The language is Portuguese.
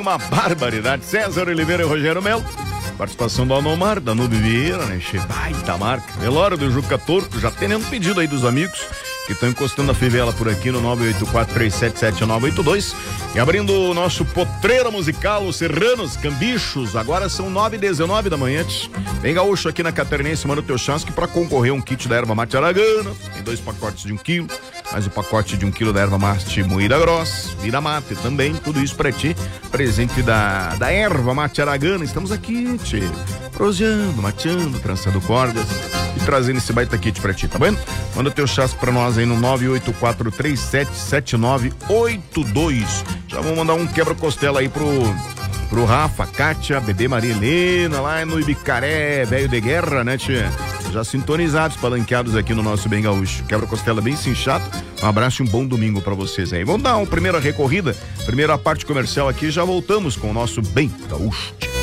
uma barbaridade. César Oliveira e Rogério Melo. Participação do Alnomar, da Nube Vieira, né? Baita marca. Velório do Juca Torto. Já tem um pedido aí dos amigos que estão encostando a fivela por aqui no 984377982. E abrindo o nosso potreiro musical, os Serranos Cambichos. Agora são 9h19 da manhã. Vem gaúcho aqui na Catarinense, manda o teu chance para concorrer um kit da erva mate aragana. Tem 2 pacotes de 1 quilo, mais o pacote de 1 quilo da erva mate moída grossa, vira mate também, tudo isso para ti. Presente da erva mate aragana. Estamos aqui, tchê, proseando, mateando, trançando cordas e trazendo esse baita kit pra ti, tá vendo? Manda o teu chasco pra nós aí no 984377982. Já vamos mandar um quebra-costela aí pro Rafa, Kátia, bebê Maria Helena, lá no Ibicaré, velho de guerra, né, tia? Já sintonizados, palanqueados aqui no nosso Bem Gaúcho. Quebra-costela bem cinchado. Um abraço e um bom domingo pra vocês aí. Vamos dar uma primeira recorrida, primeira parte comercial aqui, já voltamos com o nosso Bem Gaúcho.